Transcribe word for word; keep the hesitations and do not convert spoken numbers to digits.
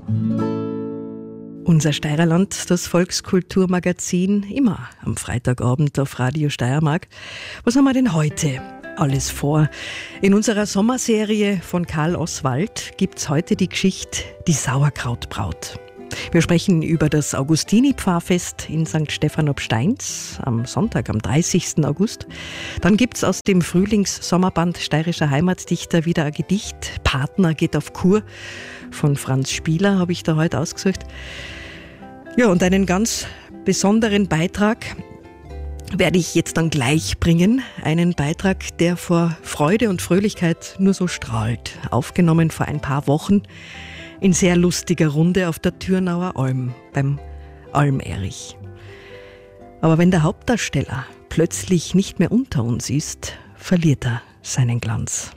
Unser Steirerland, das Volkskulturmagazin, immer am Freitagabend auf Radio Steiermark. Was haben wir denn heute alles vor? In unserer Sommerserie von Karl Oswald gibt's heute die Geschichte Die Sauerkrautbraut. Wir sprechen über das Augustini-Pfarrfest in Sankt Stephan ob Steins am Sonntag, am dreißigsten August. Dann gibt's aus dem Frühlings-Sommerband Steirischer Heimatdichter wieder ein Gedicht. Partner geht auf Kur von Franz Spieler habe ich da heute ausgesucht. Ja, und einen ganz besonderen Beitrag werde ich jetzt dann gleich bringen. Einen Beitrag, der vor Freude und Fröhlichkeit nur so strahlt. Aufgenommen vor ein paar Wochen in sehr lustiger Runde auf der Thürnauer Alm beim Alm-Erich. Aber wenn der Hauptdarsteller plötzlich nicht mehr unter uns ist, verliert er seinen Glanz.